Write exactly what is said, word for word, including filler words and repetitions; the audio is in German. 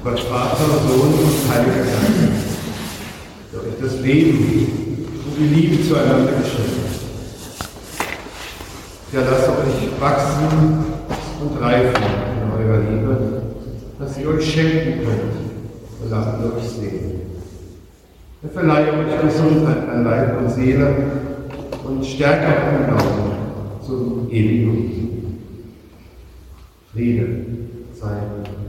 Gott Vater, Sohn und Heiliger Geist. Durch das Leben und die Liebe zueinander geschenkt. Ja, lasst euch wachsen und reifen in eurer Liebe, dass ihr euch schenken könnt und lasst euch sehen. Er verleihe euch Gesundheit an Leib und Seele und stärke auch im Glauben zum ewigen Friede sei.